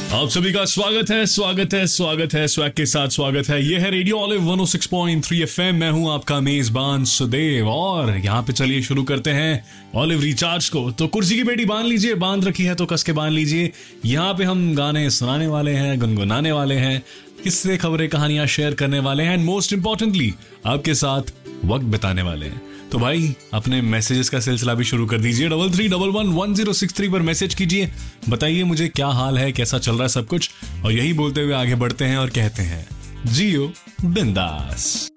आप सभी का स्वागत है स्वैग के साथ स्वागत है। ये है रेडियो ऑलिव 106.3 एफएम। मैं हूं आपका मेजबान सुदेव और यहाँ पे चलिए शुरू करते हैं ऑलिव रिचार्ज को। तो कुर्सी की पेटी बांध लीजिए, बांध रखी है तो कस के बांध लीजिए। यहाँ पे हम गाने सुनाने वाले हैं, गुनगुनाने वाले हैं, किस्से खबरें कहानियां शेयर करने वाले हैं एंड मोस्ट इंपॉर्टेंटली आपके साथ वक्त बिताने वाले हैं। तो भाई अपने मैसेजेस का सिलसिला भी शुरू कर दीजिए। 33111063 पर मैसेज कीजिए, बताइए मुझे क्या हाल है, कैसा चल रहा है सब कुछ। और यही बोलते हुए आगे बढ़ते हैं और कहते हैं जियो बिंदास।